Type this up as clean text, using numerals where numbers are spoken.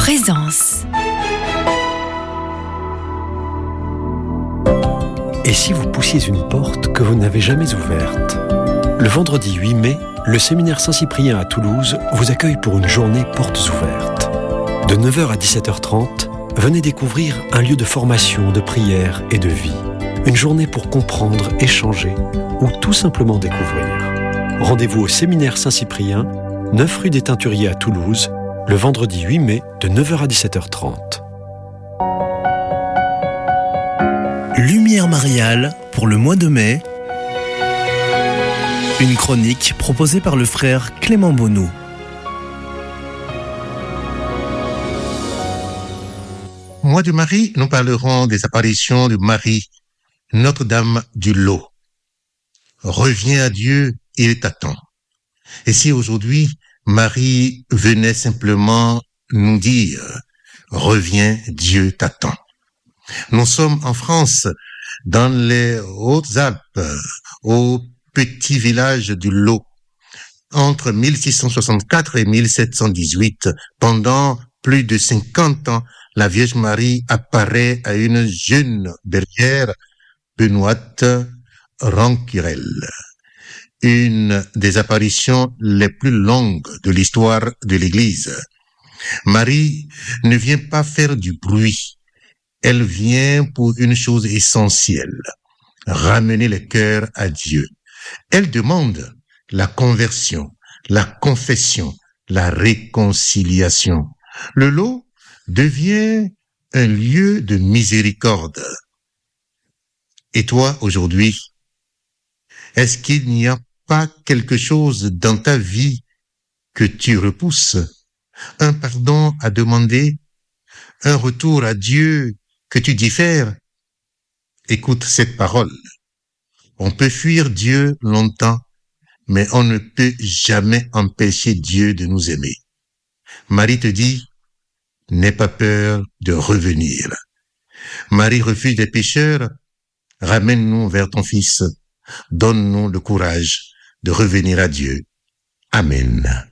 Présence. Et si vous poussiez une porte que vous n'avez jamais ouverte ? Le vendredi 8 mai, le séminaire Saint-Cyprien à Toulouse vous accueille pour une journée portes ouvertes. De 9h à 17h30, venez découvrir un lieu de formation, de prière et de vie. Une journée pour comprendre, échanger ou tout simplement découvrir. Rendez-vous au séminaire Saint-Cyprien, 9 rue des Teinturiers à Toulouse, le vendredi 8 mai de 9h à 17h30. Lumière mariale pour le mois de mai. Une chronique proposée par le frère Clément Bonneau. Mois de Marie, nous parlerons des apparitions de Marie, Notre-Dame du Lot. Reviens à Dieu, il t'attend. Et si aujourd'hui, Marie venait simplement nous dire « Reviens, Dieu t'attend ». Nous sommes en France, dans les Hautes-Alpes, au petit village du Lot. Entre 1664 et 1718, pendant plus de 50 ans, la Vierge Marie apparaît à une jeune bergère, Benoîte Ranquerel. Une des apparitions les plus longues de l'histoire de l'Église. Marie ne vient pas faire du bruit. Elle vient pour une chose essentielle, ramener le cœur à Dieu. Elle demande la conversion, la confession, la réconciliation. Le Lot devient un lieu de miséricorde. Et toi, aujourd'hui, est-ce qu'il n'y a pas quelque chose dans ta vie que tu repousses? Un pardon à demander? Un retour à Dieu que tu diffères? Écoute cette parole. On peut fuir Dieu longtemps, mais on ne peut jamais empêcher Dieu de nous aimer. Marie te dit, n'aie pas peur de revenir. Marie refuse les pécheurs, ramène-nous vers ton Fils. Donne-nous le courage de revenir à Dieu. Amen.